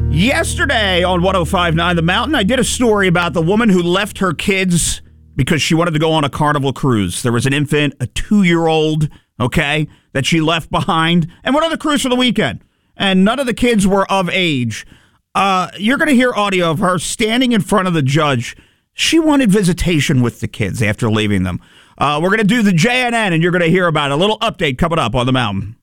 Yesterday on 105.9 The Mountain, I did a story about the woman who left her kids because she wanted to go on a Carnival cruise. There was an infant, a 2-year-old, okay, that she left behind and went on the cruise for the weekend. And none of the kids were of age. You're going to hear audio of her standing in front of the judge. She wanted visitation with the kids after leaving them. We're going to do the JNN, and you're going to hear about it. A little update coming up on The Mountain.